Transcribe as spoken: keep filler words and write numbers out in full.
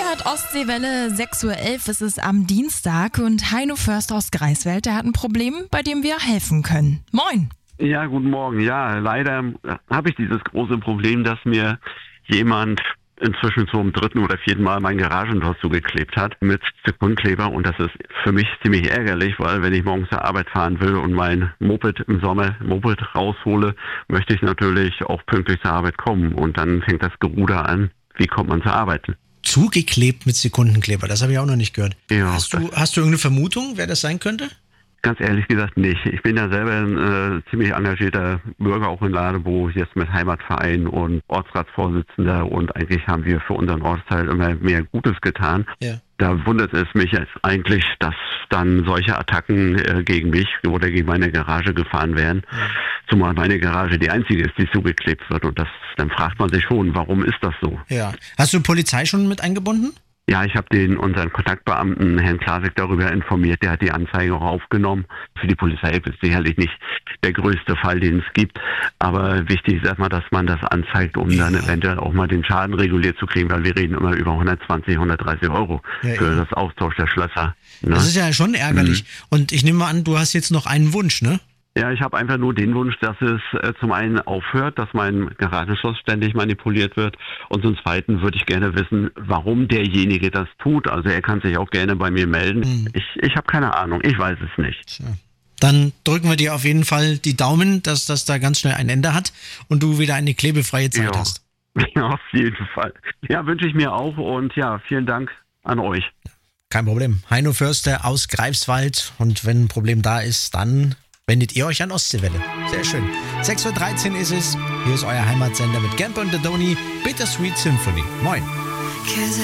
Ihr hört Ostseewelle, sechs Uhr elf, es ist am Dienstag und Heino Förster aus Greifswald, der hat ein Problem, bei dem wir helfen können. Moin! Ja, guten Morgen. Ja, leider habe ich dieses große Problem, dass mir jemand inzwischen zum dritten oder vierten Mal mein Garagentor zugeklebt hat mit Sekundenkleber, und das ist für mich ziemlich ärgerlich, weil wenn ich morgens zur Arbeit fahren will und mein Moped im Sommer Moped raushole, möchte ich natürlich auch pünktlich zur Arbeit kommen, und dann fängt das Geruder an. Wie kommt man zur Arbeit? Zugeklebt mit Sekundenkleber, das habe ich auch noch nicht gehört. Ja, hast du, hast du irgendeine Vermutung, wer das sein könnte? Ganz ehrlich gesagt nicht. Ich bin ja selber ein äh, ziemlich engagierter Bürger auch in Ladebo, jetzt mit Heimatverein und Ortsratsvorsitzender, und eigentlich haben wir für unseren Ortsteil immer mehr Gutes getan. Ja. Da wundert es mich jetzt eigentlich, dass dann solche Attacken äh, gegen mich oder gegen meine Garage gefahren werden. Ja. Zumal meine Garage die einzige ist, die zugeklebt wird, und das, dann fragt man sich schon, warum ist das so? Ja. Hast du Polizei schon mit eingebunden? Ja, ich habe den unseren Kontaktbeamten, Herrn Klasek, darüber informiert. Der hat die Anzeige auch aufgenommen. Für die Polizei ist es sicherlich nicht der größte Fall, den es gibt. Aber wichtig ist erstmal, dass man das anzeigt, um ja. dann eventuell auch mal den Schaden reguliert zu kriegen, weil wir reden immer über hundertzwanzig, hundertdreißig Euro ja, für ja. das Austausch der Schlösser. Ne? Das ist ja schon ärgerlich. Mhm. Und ich nehme mal an, du hast jetzt noch einen Wunsch, ne? Ja, ich habe einfach nur den Wunsch, dass es äh, zum einen aufhört, dass mein Garagenschloss ständig manipuliert wird, und zum zweiten würde ich gerne wissen, warum derjenige das tut. Also er kann sich auch gerne bei mir melden. Mhm. Ich, ich habe keine Ahnung, ich weiß es nicht. Ja. Dann drücken wir dir auf jeden Fall die Daumen, dass das da ganz schnell ein Ende hat und du wieder eine klebefreie Zeit ja. hast. Ja, auf jeden Fall. Ja, wünsche ich mir auch, und ja, vielen Dank an euch. Kein Problem. Heino Förster aus Greifswald, und wenn ein Problem da ist, dann wendet ihr euch an Ostseewelle. Sehr schön. sechs Uhr dreizehn ist es. Hier ist euer Heimatsender mit Gamper und the Donny, Bittersweet Symphony. Moin.